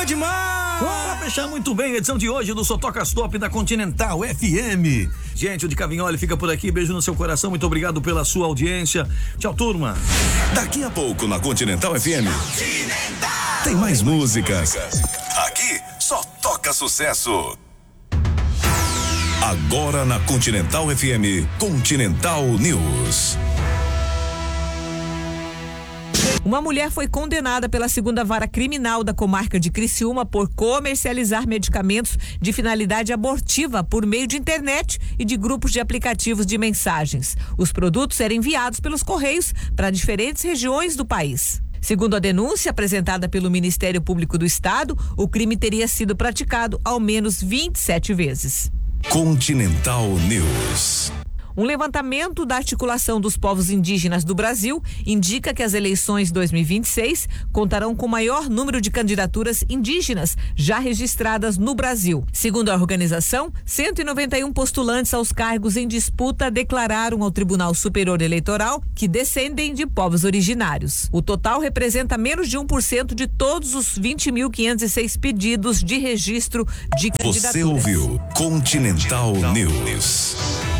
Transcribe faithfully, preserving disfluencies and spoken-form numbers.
bom demais! Para fechar muito bem a edição de hoje do Só Toca Top da Continental F M. Gente, o de Cavinholi fica por aqui. Beijo no seu coração. Muito obrigado pela sua audiência. Tchau, turma. Daqui a pouco na Continental F M. Tem mais músicas. Aqui só toca sucesso. Agora na Continental F M, Continental News. Uma mulher foi condenada pela segunda vara criminal da comarca de Criciúma por comercializar medicamentos de finalidade abortiva por meio de internet e de grupos de aplicativos de mensagens. Os produtos eram enviados pelos Correios para diferentes regiões do país. Segundo a denúncia apresentada pelo Ministério Público do Estado, o crime teria sido praticado ao menos vinte e sete vezes. Continental News. Um levantamento da Articulação dos Povos Indígenas do Brasil indica que as eleições dois mil e vinte e seis contarão com o maior número de candidaturas indígenas já registradas no Brasil. Segundo a organização, cento e noventa e um postulantes aos cargos em disputa declararam ao Tribunal Superior Eleitoral que descendem de povos originários. O total representa menos de um por cento de todos os vinte mil quinhentos e seis pedidos de registro de candidaturas. Você ouviu Continental News.